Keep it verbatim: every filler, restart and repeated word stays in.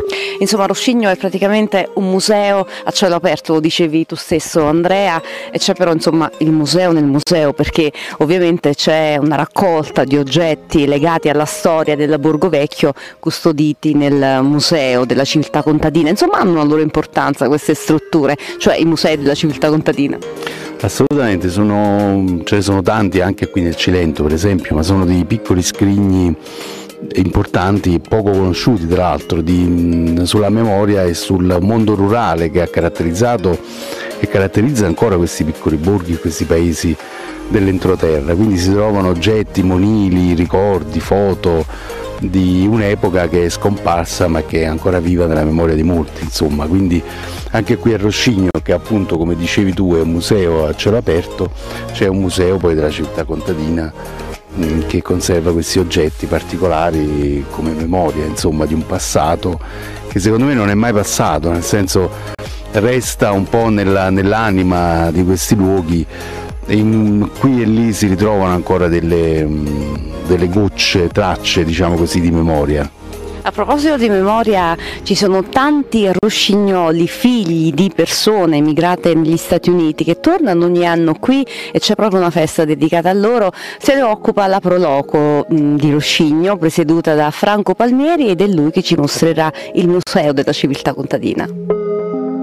Insomma, Roscigno è praticamente un museo a cielo aperto, lo dicevi tu stesso Andrea, e c'è però insomma il museo nel museo, perché ovviamente c'è una raccolta di oggetti legati alla storia del Borgo Vecchio custoditi nel museo della civiltà contadina. Insomma, hanno una loro importanza queste strutture, cioè i musei della civiltà contadina. Assolutamente, sono, ce ne sono tanti anche qui nel Cilento per esempio, ma sono dei piccoli scrigni importanti, poco conosciuti tra l'altro, sulla memoria e sul mondo rurale che ha caratterizzato e caratterizza ancora questi piccoli borghi, questi paesi dell'entroterra. Quindi si trovano oggetti, monili, ricordi, foto di un'epoca che è scomparsa ma che è ancora viva nella memoria di molti, insomma. Quindi anche qui a Roscigno, che appunto come dicevi tu è un museo a cielo aperto, c'è un museo poi della civiltà contadina che conserva questi oggetti particolari come memoria, insomma, di un passato che secondo me non è mai passato, nel senso resta un po' nella, nell'anima di questi luoghi, e in, qui e lì si ritrovano ancora delle, delle gocce, tracce, diciamo così, di memoria. A proposito di memoria, ci sono tanti roscignoli, figli di persone emigrate negli Stati Uniti, che tornano ogni anno qui e c'è proprio una festa dedicata a loro. Se ne occupa la Proloco mh, di Roscigno, presieduta da Franco Palmieri, ed è lui che ci mostrerà il Museo della Civiltà Contadina.